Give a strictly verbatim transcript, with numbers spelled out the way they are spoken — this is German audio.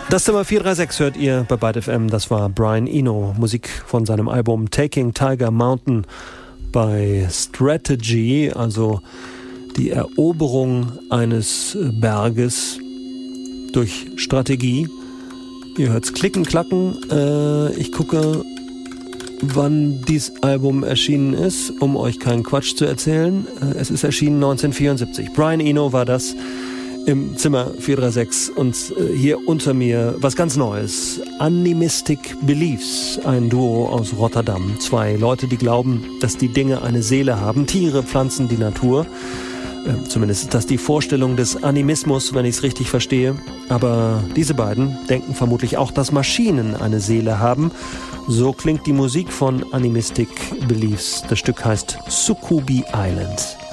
Das Zimmer vier drei sechs hört ihr bei Byte F M. Das war Brian Eno, Musik von seinem Album Taking Tiger Mountain bei Strategy, also die Eroberung eines Berges durch Strategie. Ihr hört's klicken, klacken. Äh, ich gucke, wann dieses Album erschienen ist, um euch keinen Quatsch zu erzählen. Äh, es ist erschienen neunzehnhundertvierundsiebzig. Brian Eno war das im Zimmer vier drei sechs und äh, hier unter mir was ganz Neues. Animistic Beliefs, ein Duo aus Rotterdam. Zwei Leute, die glauben, dass die Dinge eine Seele haben. Tiere, Pflanzen, die Natur. Äh, zumindest ist das die Vorstellung des Animismus, wenn ich es richtig verstehe. Aber diese beiden denken vermutlich auch, dass Maschinen eine Seele haben. So klingt die Musik von Animistic Beliefs. Das Stück heißt Sukubi Island.